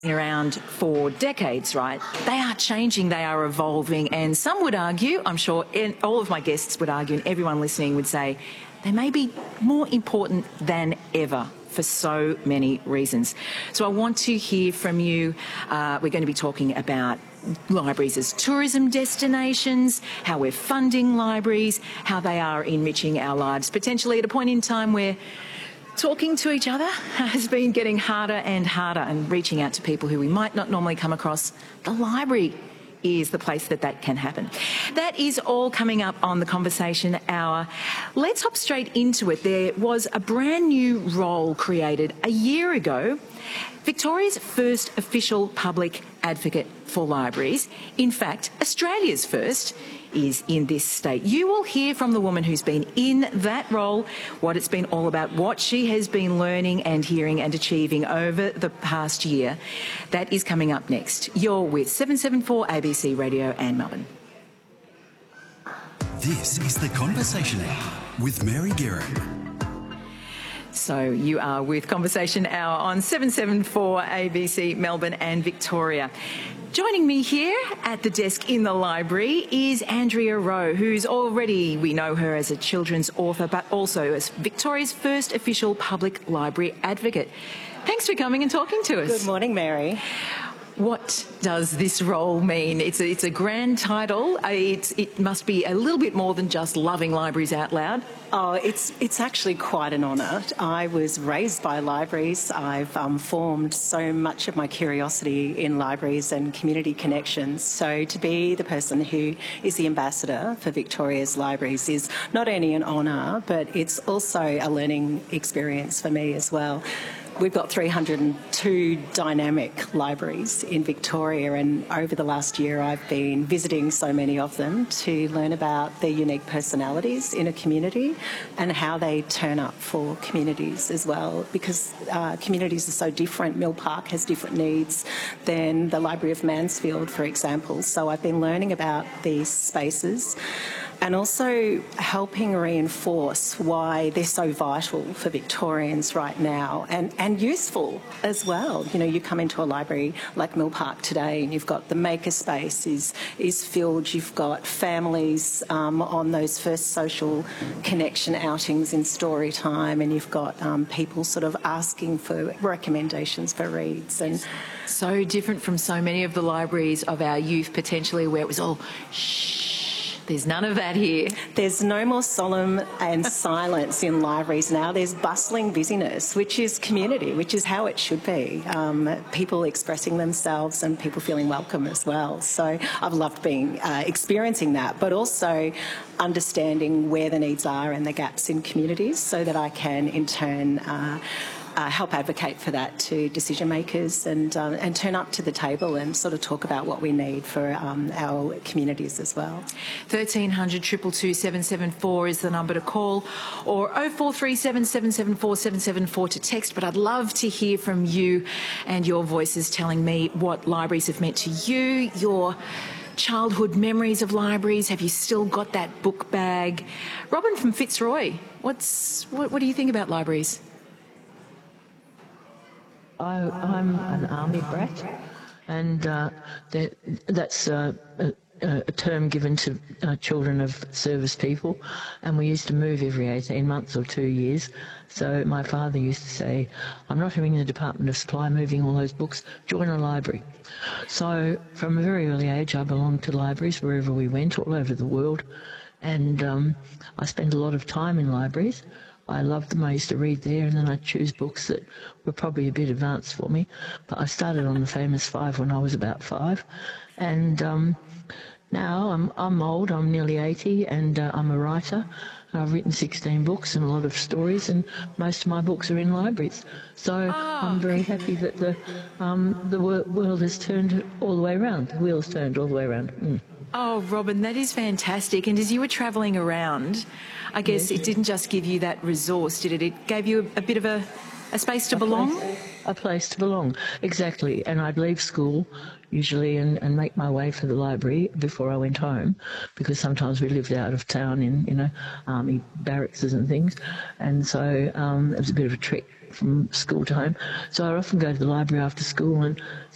around for decades, right? They are changing, they are evolving, and some would argue, I'm sure all of my guests would argue, and everyone listening would say, they may be more important than ever for so many reasons. So I want to hear from you. We're going to be talking about libraries as tourism destinations, how we're funding libraries, how they are enriching our lives, potentially at a point in time where talking to each other has been getting harder and harder, and reaching out to people who we might not normally come across. The library is the place that can happen. That is all coming up on the Conversation Hour. Let's hop straight into it. There was a brand new role created a year ago. Victoria's first official public advocate for libraries, in fact, Australia's first, is in this state. You will hear from the woman who's been in that role, what it's been all about, what she has been learning and hearing and achieving over the past year. That is coming up next. You're with 774 ABC Radio and Melbourne. This is The Conversation Hour with Mary Guerin. So you are with Conversation Hour on 774 ABC Melbourne and Victoria. Joining me here at the desk in the library is Andrea Rowe, who's already, we know her as a children's author, but also as Victoria's first official public library advocate. Thanks for coming and talking to us. Good morning, Mary. What does this role mean? It's a grand title. It must be a little bit more than just loving libraries out loud. Oh, it's actually quite an honour. I was raised by libraries. I've formed so much of my curiosity in libraries and community connections. So to be the person who is the ambassador for Victoria's libraries is not only an honour, but it's also a learning experience for me as well. We've got 302 dynamic libraries in Victoria, and over the last year I've been visiting so many of them to learn about their unique personalities in a community and how they turn up for communities as well, because communities are so different. Mill Park has different needs than the Library of Mansfield, for example. So I've been learning about these spaces and also helping reinforce why they're so vital for Victorians right now, and useful as well. You know, you come into a library like Mill Park today and you've got the makerspace is filled, you've got families on those first social connection outings in story time, and you've got people sort of asking for recommendations for reads. And so different from so many of the libraries of our youth, potentially, where it was all shh. There's none of that here. There's no more solemn and silence in libraries now. There's bustling busyness, which is community, which is how it should be. People expressing themselves and people feeling welcome as well. So I've loved experiencing that, but also understanding where the needs are and the gaps in communities, so that I can in turn help advocate for that to decision makers and turn up to the table and sort of talk about what we need for our communities as well. 1300 222 774 is the number to call, or 0437 774 774 to text. But I'd love to hear from you and your voices telling me what libraries have meant to you, your childhood memories of libraries. Have you still got that book bag? Robin from Fitzroy, what do you think about libraries? I'm an army brat, and that's a term given to children of service people, and we used to move every 18 months or 2 years. So my father used to say, I'm not in the Department of Supply moving all those books, join a library. So from a very early age I belonged to libraries wherever we went, all over the world, and I spent a lot of time in libraries. I loved them. I used to read there, and then I'd choose books that were probably a bit advanced for me. But I started on the famous 5 when I was about 5, and now I'm old. I'm nearly 80, and I'm a writer. I've written 16 books and a lot of stories, and most of my books are in libraries. So I'm very happy that the world has turned all the way around. The wheel's turned all the way around. Oh, Robin, that is fantastic. And as you were travelling around, I guess it didn't just give you that resource, did it? It gave you a bit of a space to belong? A place to belong, exactly. And I'd leave school usually and make my way for the library before I went home, because sometimes we lived out of town in, army barracks and things. And so it was a bit of a trek from school to home. So I'd often go to the library after school and